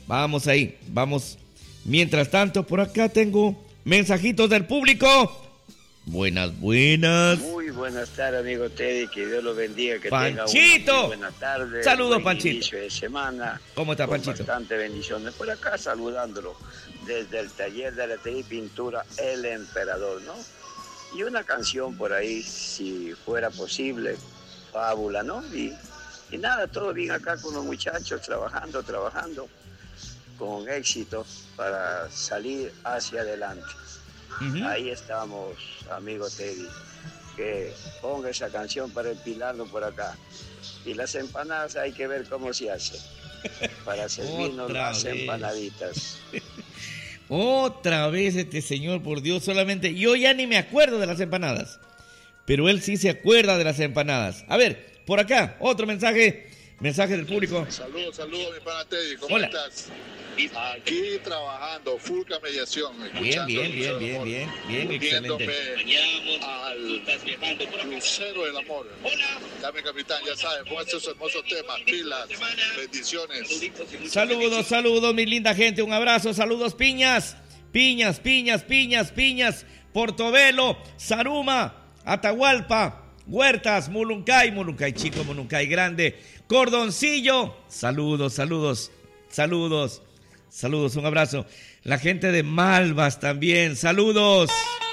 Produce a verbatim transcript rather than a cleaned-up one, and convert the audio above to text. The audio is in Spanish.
Vamos ahí, vamos. Mientras tanto, por acá tengo mensajitos del público. Buenas, buenas. Muy buenas tardes, amigo Teddy. Que Dios lo bendiga. Que Panchito. tenga una buena tarde. Saludos, buen Panchito. Inicio de semana. ¿Cómo está, con Panchito? Bastante bendiciones por acá, saludándolo desde el taller de arte y pintura El Emperador, ¿no? Y una canción por ahí, si fuera posible, fábula, ¿no? Y, y nada, todo bien acá con los muchachos, trabajando, trabajando, con éxito para salir hacia adelante. Uh-huh. Ahí estamos, amigo Teddy. Que ponga esa canción para empilarnos por acá. Y las empanadas hay que ver cómo se hace para servirnos las vez. empanaditas. Otra vez este señor, por Dios, solamente yo ya ni me acuerdo de las empanadas, pero él sí se acuerda de las empanadas. A ver, por acá, otro mensaje, mensaje del público. Saludos, saludos, mi pana Teddy, ¿cómo Hola. estás? Aquí trabajando, Fulca Mediación. Bien, bien, bien, bien, bien, bien, excelente. Al crucero del amor. Dame, capitán, ya sabes, pon esos hermosos temas, pilas, bendiciones. Saludos, saludos, mi linda gente, un abrazo, saludos, piñas, piñas, piñas, piñas, piñas, Portobelo, Saruma, Atahualpa, Huertas, Muluncay, Muluncay chico, Muluncay grande, Cordoncillo, saludos, saludos, saludos. Saludos, un abrazo. La gente de Malvas también, saludos.